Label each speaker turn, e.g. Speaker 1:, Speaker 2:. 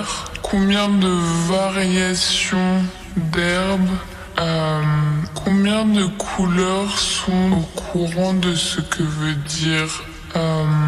Speaker 1: vert. Combien de variations d'herbes? Combien de couleurs sont au courant de ce que veut dire